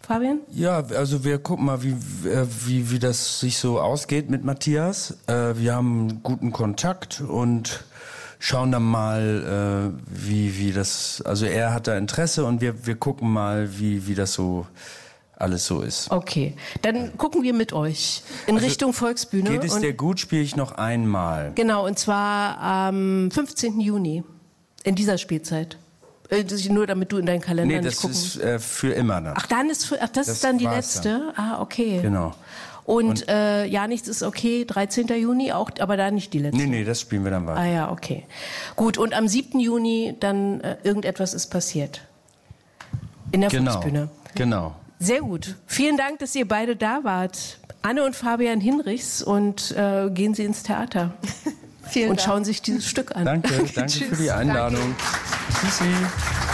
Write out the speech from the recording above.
Fabian? Ja, also wir gucken mal, wie das sich so ausgeht mit Matthias. Wir haben guten Kontakt und schauen dann mal, wie das, also er hat da Interesse und wir gucken mal, wie das so alles so ist. Okay, dann gucken wir mit euch in Richtung Volksbühne. Geht es dir gut, spiele ich noch einmal. Genau, und zwar am 15. Juni in dieser Spielzeit. Nur damit du in deinen Kalender nicht gucken. Nee, das ist für immer dann. Das ist dann die letzte? Dann. Okay. Genau. Und ja, nichts ist okay, 13. Juni auch, aber da nicht die letzte. Nee, das spielen wir dann weiter. Ah ja, okay. Gut, und am 7. Juni dann irgendetwas ist passiert. In der Volksbühne. Genau. Sehr gut. Vielen Dank, dass ihr beide da wart. Anne und Fabian Hinrichs, und gehen Sie ins Theater. Vielen Dank. Und schauen sich dieses Stück an. Danke für die Einladung. Tschüssi.